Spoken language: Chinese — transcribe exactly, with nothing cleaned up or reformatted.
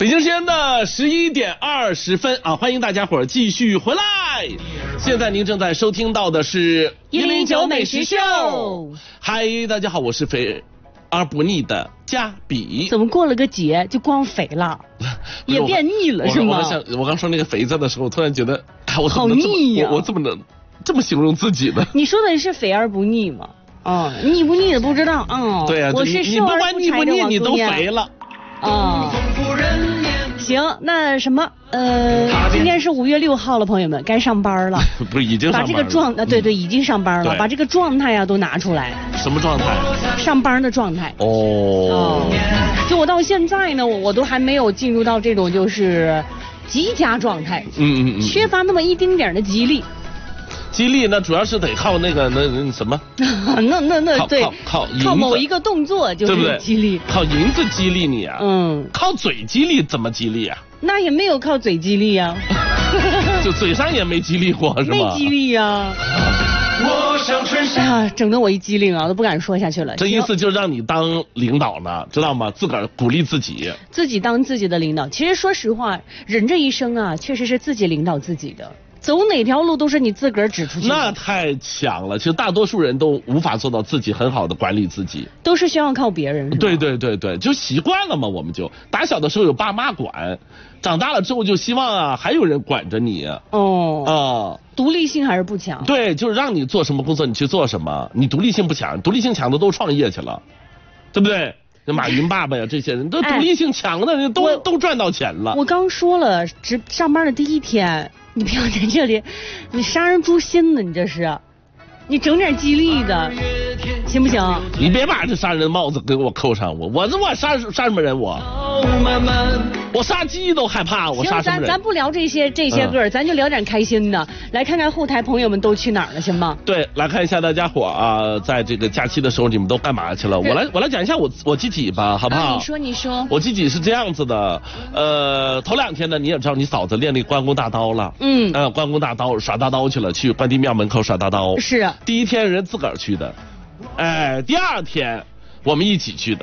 北京时间的十一点二十分啊，欢迎大家伙儿继续回来。现在您正在收听到的是一零九美食秀。 嗨，大家好，我是肥而不腻的加比。 怎么过了个节就光肥了，也变腻了是吗？ 我我刚说那个肥字的时候，突然觉得，哎，我怎么好腻呀、 啊！我我怎么能这么形容自己呢？ 你说的是肥而不腻吗？哦，腻不腻的不知道啊、哦。 对呀、啊， 我是你不管腻不腻，你都肥了。 啊、哦，行，那什么，呃，今天是五月六号了，朋友们，该上班了。 不是已经上班了？ 把这个状，呃，对对，已经上班了，把这个状态啊都拿出来。 什么状态？ 上班的状态。 哦。 哦。就我到现在呢，我我都还没有进入到这种就是极佳状态。 嗯嗯嗯。 缺乏那么一丁点的激励。 激励那主要是得靠那个那那什么， 那那那对， 靠靠靠某一个动作就是激励， 靠银子激励你啊，嗯，靠嘴激励怎么激励啊？ 那也没有靠嘴激励啊， 就嘴上也没激励过是吗？ 没激励啊。哎呀，整得我一激灵啊，都不敢说下去了。 这意思就让你当领导呢，知道吗？自个儿鼓励自己， 自己当自己的领导。其实说实话，人这一生啊，确实是自己领导自己的。走哪条路都是你自个儿指出去的， 那太强了。其实大多数人都无法做到自己很好的管理自己， 都是需要靠别人。 对对对对，就习惯了嘛。我们就打小的时候有爸妈管，长大了之后就希望啊还有人管着你。哦啊、呃， 独立性还是不强。 对，就是让你做什么工作你去做什么，你独立性不强，独立性强的都创业去了，对不对？马云爸爸呀，这些人都独立性强的人都、哎、都赚到钱了。 我刚说了，值上班的第一天。你不要在这里，你杀人诛心呢！你这是，你整点激励的，行不行？ 你别把这杀人的帽子给我扣上，我我这我杀杀什么人我？我杀鸡都害怕，我杀什么人？ 咱咱不聊这些这些个、嗯，咱就聊点开心的。来看看后台朋友们都去哪儿了，行吗？ 对，来看一下大家伙啊，在这个假期的时候你们都干嘛去了？我来我来讲一下我我自己吧，好不好？ 啊、你说你说。 我自己是这样子的，呃，头两天呢你也知道，你嫂子练那关公大刀了，嗯，呃，关公大刀耍大刀去了，去关帝庙门口耍大刀。 是。 第一天人自个儿去的，哎，第二天我们一起去的。